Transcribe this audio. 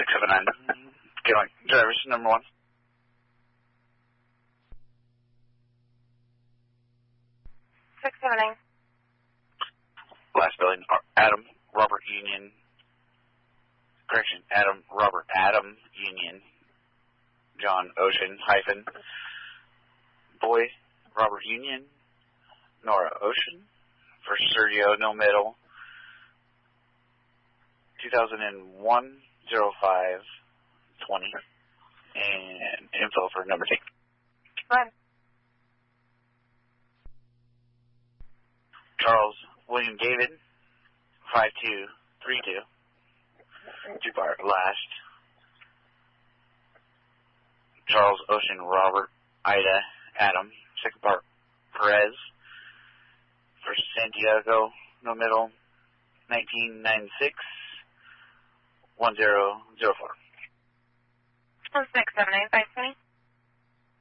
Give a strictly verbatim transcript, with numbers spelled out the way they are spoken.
six seven nine. Get on drivers, number one. six seven nine. Last building, Adam, Robert Union. Correction, Adam, Robert, Adam, Union. John, Ocean, hyphen. Boy, Robert, Union. Nora, Ocean. For Sergio, no middle. two thousand one, oh five, twenty. And info for number six. One. Charles William David, five two three two. Two part last. Charles Ocean Robert Ida Adam, second part Perez. For Santiago, no middle, nineteen ninety-six, one zero zero four. six seven nine, five